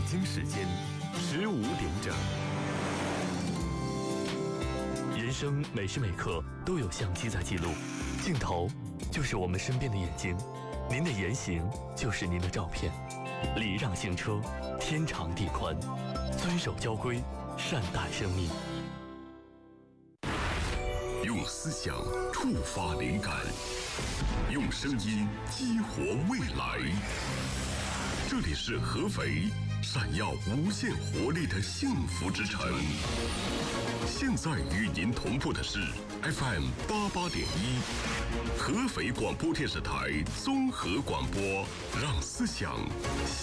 京时间15点整。人生每时每刻都有相机在记录，镜头就是我们身边的眼睛，您的言行就是您的照片。礼让行车，天长地宽，遵守交规，善待生命。 用思想触发灵感，用声音激活未来。这里是合肥，闪耀无限活力的幸福之城。现在与您同步的是 FM 88.1，合肥广播电视台综合广播，让思想